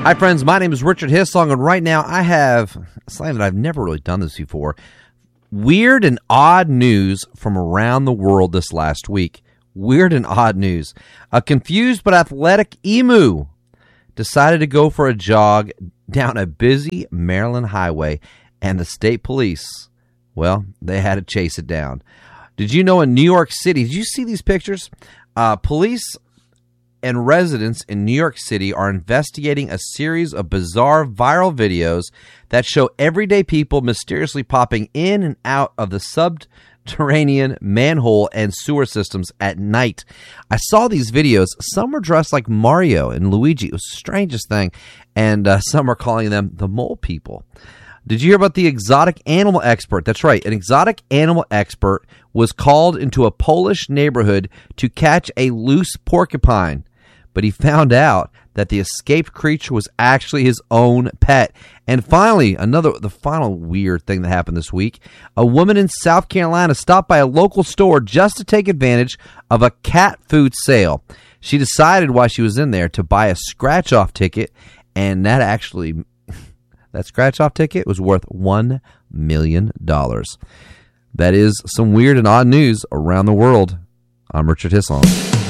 Hi, friends. My name is Richard Hissong, and right now I have something that I've never really done this before. Weird and odd news from around the world this last week. Weird and odd news. A confused but athletic emu decided to go for a jog down a busy Maryland highway, and the state police, well, they had to chase it down. Did you know in New York City, did you see these pictures? Police and residents in New York City are investigating a series of bizarre viral videos that show everyday people mysteriously popping in and out of the subterranean manhole and sewer systems at night. I saw these videos. Some were dressed like Mario and Luigi. It was the strangest thing. And some are calling them the mole people. Did you hear about the exotic animal expert? That's right. An exotic animal expert was called into a Polish neighborhood to catch a loose porcupine, but he found out that the escaped creature was actually his own pet. And finally, the final weird thing that happened this week, a woman in South Carolina stopped by a local store just to take advantage of a cat food sale. She decided while she was in there to buy a scratch-off ticket, and that scratch-off ticket was worth $1 million. That is some weird and odd news around the world. I'm Richard Hissong.